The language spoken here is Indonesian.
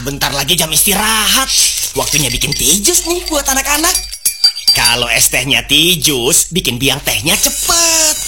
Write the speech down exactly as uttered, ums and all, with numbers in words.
bentar lagi jam istirahat. Waktunya bikin tijus nih buat anak-anak. Kalau es tehnya tijus, bikin biang tehnya cepet.